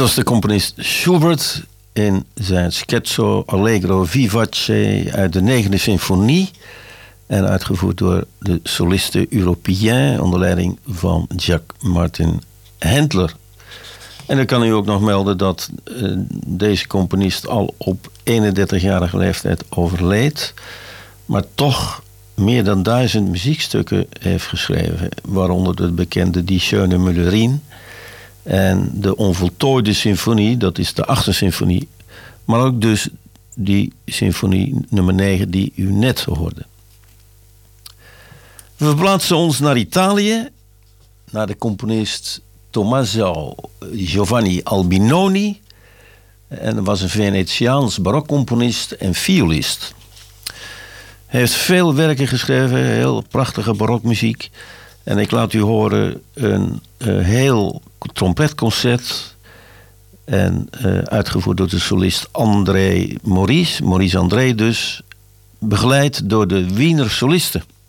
was de componist Schubert in zijn scherzo allegro vivace uit de 9e symfonie en uitgevoerd door de soliste Européen onder leiding van Jacques Martin Händler. En dan kan u ook nog melden dat deze componist al op 31-jarige leeftijd overleed, maar toch meer dan 1000 muziekstukken heeft geschreven, waaronder de bekende Die Schöne Müllerin en de onvoltooide symfonie, dat is de 8e symfonie, maar ook dus die symfonie nummer 9 die u net hoorde. We verplaatsen ons naar Italië, naar de componist Tommaso Giovanni Albinoni. En dat was een Venetiaans barokcomponist en violist. Hij heeft veel werken geschreven, heel prachtige barokmuziek. En ik laat u horen een heel trompetconcert. En uitgevoerd door de solist Maurice André dus. Begeleid door de Wiener solisten.